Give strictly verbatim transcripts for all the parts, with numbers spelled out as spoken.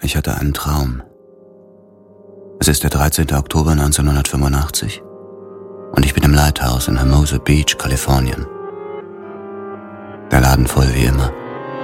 Ich hatte einen Traum. Es ist der dreizehnten Oktober neunzehnhundertfünfundachtzig und ich bin im Lighthouse in Hermosa Beach, Kalifornien. Der Laden voll wie immer.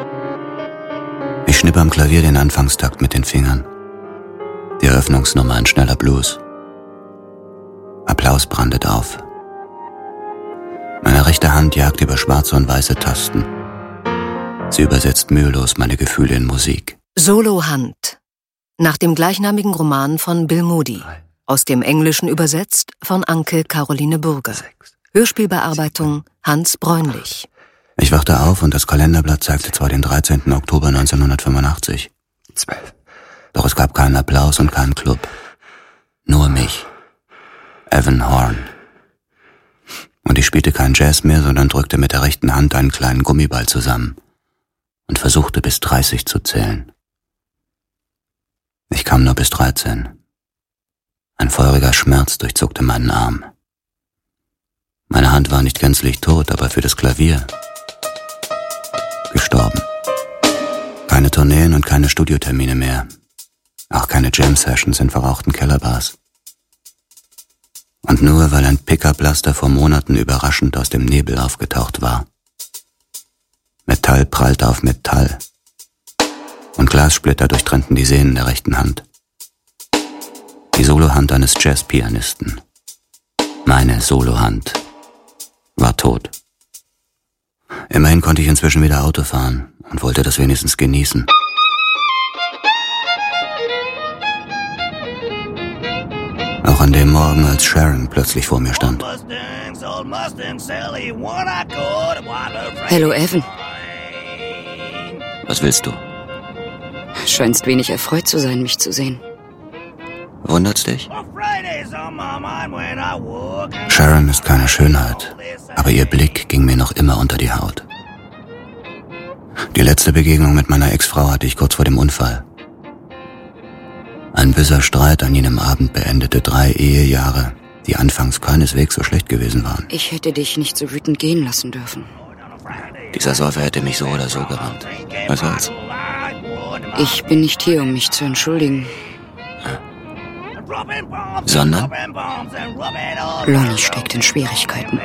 Ich schnippe am Klavier den Anfangstakt mit den Fingern. Die Eröffnungsnummer ein schneller Blues. Applaus brandet auf. Meine rechte Hand jagt über schwarze und weiße Tasten. Sie übersetzt mühelos meine Gefühle in Musik. Solo-Hand. Nach dem gleichnamigen Roman von Bill Moody. Aus dem Englischen übersetzt von Anke Caroline Burger. Hörspielbearbeitung Hans Bräunlich. Ich wachte auf und das Kalenderblatt zeigte zwar den dreizehnten Oktober neunzehnhundertfünfundachtzig. Doch es gab keinen Applaus und keinen Club. Nur mich. Evan Horn. Und ich spielte kein Jazz mehr, sondern drückte mit der rechten Hand einen kleinen Gummiball zusammen und versuchte bis dreißig zu zählen. Ich kam nur bis dreizehn. Ein feuriger Schmerz durchzuckte meinen Arm. Meine Hand war nicht gänzlich tot, aber für das Klavier gestorben. Keine Tourneen und keine Studiotermine mehr. Auch keine Jam-Sessions in verrauchten Kellerbars. Und nur weil ein Pickup-Laster vor Monaten überraschend aus dem Nebel aufgetaucht war. Metall prallte auf Metall. Und Glassplitter durchtrennten die Sehnen der rechten Hand. Die Solohand eines Jazzpianisten. Meine Solohand war tot. Immerhin konnte ich inzwischen wieder Auto fahren und wollte das wenigstens genießen. Auch an dem Morgen, als Sharon plötzlich vor mir stand. Hallo, Evan. Was willst du? Scheinst wenig erfreut zu sein, mich zu sehen. Wundert's dich? Sharon ist keine Schönheit, aber ihr Blick ging mir noch immer unter die Haut. Die letzte Begegnung mit meiner Ex-Frau hatte ich kurz vor dem Unfall. Ein böser Streit an jenem Abend beendete drei Ehejahre, die anfangs keineswegs so schlecht gewesen waren. Ich hätte dich nicht so wütend gehen lassen dürfen. Dieser Säufer hätte mich so oder so gerannt. Was soll's? Ich bin nicht hier, um mich zu entschuldigen. Sondern? Lonnie steckt in Schwierigkeiten.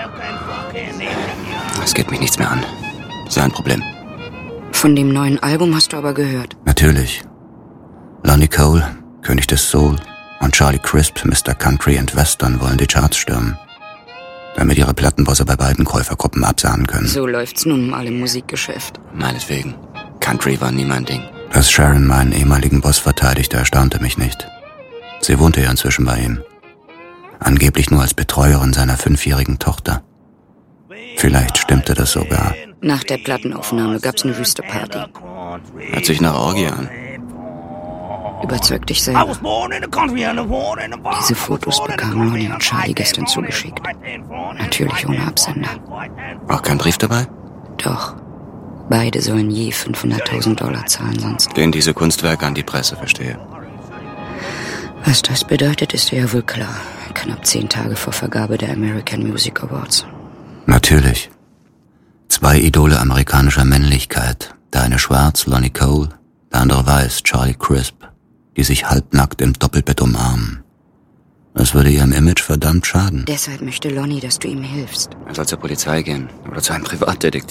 Es geht mich nichts mehr an. Sein Problem. Von dem neuen Album hast du aber gehört. Natürlich. Lonnie Cole, König des Soul, und Charlie Crisp, Mister Country and Western, wollen die Charts stürmen, damit ihre Plattenbosse bei beiden Käufergruppen absahnen können. So läuft's nun mal im Musikgeschäft. Meinetwegen. Country war nie mein Ding. Dass Sharon meinen ehemaligen Boss verteidigte, erstaunte mich nicht. Sie wohnte ja inzwischen bei ihm. Angeblich nur als Betreuerin seiner fünfjährigen Tochter. Vielleicht stimmte das sogar. Nach der Plattenaufnahme gab's eine wüste Party. Hört sich nach Orgie an. Überzeug dich selber. Diese Fotos bekamen Lonnie und Charlie gestern zugeschickt. Natürlich ohne Absender. Auch kein Brief dabei? Doch. Beide sollen je fünfhunderttausend Dollar zahlen sonst. Gehen diese Kunstwerke an die Presse, verstehe. Was das bedeutet, ist dir ja wohl klar. Knapp zehn Tage vor Vergabe der American Music Awards. Natürlich. Zwei Idole amerikanischer Männlichkeit. Der eine schwarz, Lonnie Cole, der andere weiß, Charlie Crisp, die sich halbnackt im Doppelbett umarmen. Das würde ihrem Image verdammt schaden. Deshalb möchte Lonnie, dass du ihm hilfst. Er soll zur Polizei gehen oder zu einem Privatdetektiv.